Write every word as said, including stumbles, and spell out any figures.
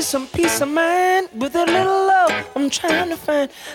some peace of mind with a little love I'm trying to find.